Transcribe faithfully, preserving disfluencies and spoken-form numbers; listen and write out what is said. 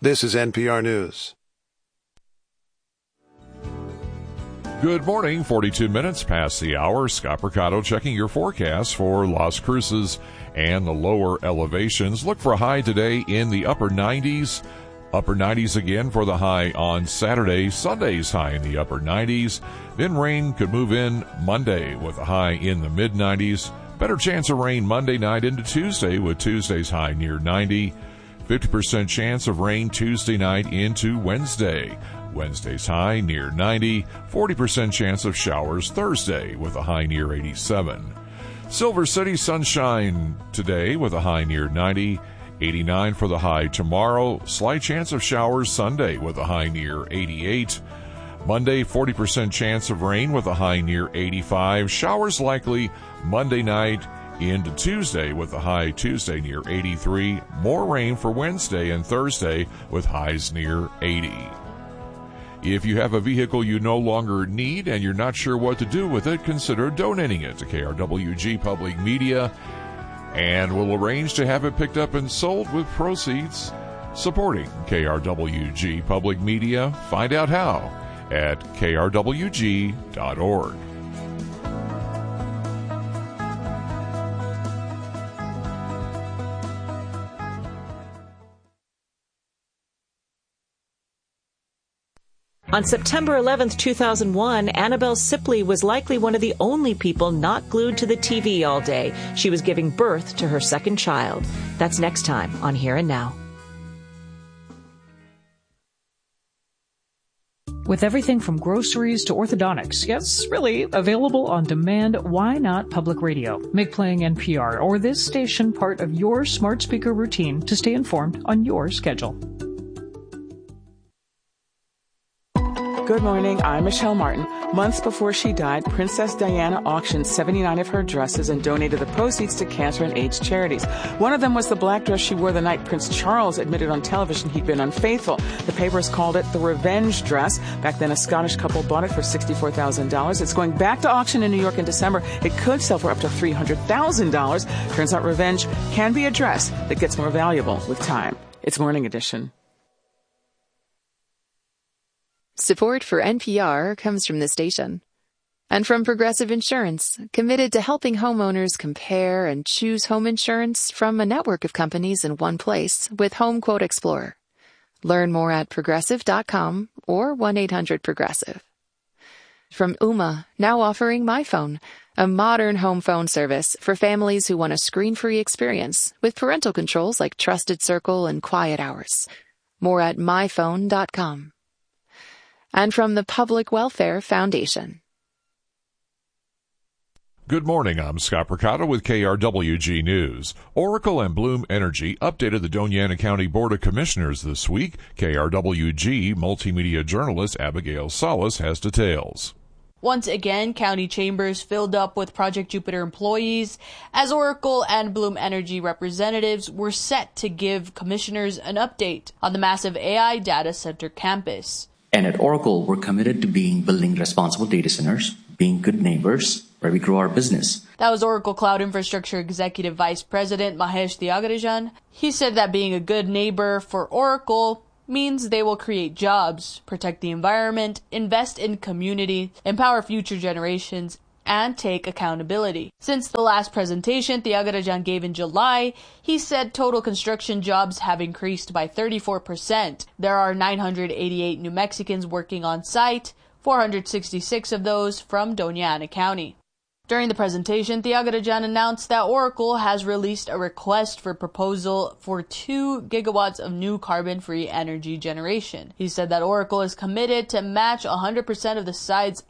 This is N P R News. Good morning, forty-two minutes past the hour. Scott Mercado checking your forecast for Las Cruces and the lower elevations. Look for a high today in the upper nineties. Upper nineties again for the high on Saturday. Sunday's high in the upper nineties. Then rain could move in Monday with a high in the mid nineties. Better chance of rain Monday night into Tuesday with Tuesday's high near ninety. fifty percent chance of rain Tuesday night into Wednesday. Wednesday's high near ninety. forty percent chance of showers Thursday with a high near eighty-seven. Silver City sunshine today with a high near ninety. eighty-nine for the high tomorrow. Slight chance of showers Sunday with a high near eighty-eight. Monday, forty percent chance of rain with a high near eighty-five. Showers likely Monday night into Tuesday with a high Tuesday near eighty-three. More rain for Wednesday and Thursday with highs near eighty. If you have a vehicle you no longer need and you're not sure what to do with it, consider donating it to K R W G Public Media, and we'll arrange to have it picked up and sold with proceeds supporting K R W G Public Media. Find out how at K R W G dot org. On September eleventh, two thousand one, Annabelle Sipley was likely one of the only people not glued to the T V all day. She was giving birth to her second child. That's next time on Here and Now. With everything from groceries to orthodontics, yes, really, available on demand, why not public radio? Make playing N P R or this station part of your smart speaker routine to stay informed on your schedule. Good morning, I'm Michelle Martin. Months before she died, Princess Diana auctioned seventy-nine of her dresses and donated the proceeds to cancer and AIDS charities. One of them was the black dress she wore the night Prince Charles admitted on television he'd been unfaithful. The papers called it the revenge dress. Back then, a Scottish couple bought it for sixty-four thousand dollars. It's going back to auction in New York in December. It could sell for up to three hundred thousand dollars. Turns out revenge can be a dress that gets more valuable with time. It's Morning Edition. Support for N P R comes from the station and from Progressive Insurance, committed to helping homeowners compare and choose home insurance from a network of companies in one place with Home Quote Explorer. Learn more at progressive dot com or one eight hundred progressive. From Ooma, now offering MyPhone, a modern home phone service for families who want a screen-free experience with parental controls like Trusted Circle and Quiet Hours. More at my phone dot com. And from the Public Welfare Foundation. Good morning, I'm Scott Mercado with K R W G News. Oracle and Bloom Energy updated the Doña Ana County Board of Commissioners this week. K R W G multimedia journalist Abigail Salas has details. Once again, county chambers filled up with Project Jupiter employees as Oracle and Bloom Energy representatives were set to give commissioners an update on the massive A I data center campus. And at Oracle, we're committed to being building responsible data centers, being good neighbors, where we grow our business. That was Oracle Cloud Infrastructure Executive Vice President Mahesh Thiagarajan. He said that being a good neighbor for Oracle means they will create jobs, protect the environment, invest in community, empower future generations, and take accountability. Since the last presentation Thiagarajan gave in July, he said total construction jobs have increased by thirty-four percent. There are nine hundred eighty-eight New Mexicans working on site, four hundred sixty-six of those from Doña Ana County. During the presentation, Thiagarajan announced that Oracle has released a request for proposal for two gigawatts of new carbon-free energy generation. He said that Oracle is committed to match one hundred percent of the site's